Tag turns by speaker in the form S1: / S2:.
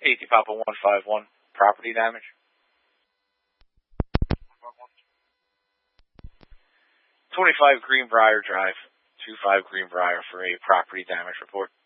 S1: AT Papa 151, property damage. 25 Greenbrier Drive, 25 Greenbrier for a property damage report.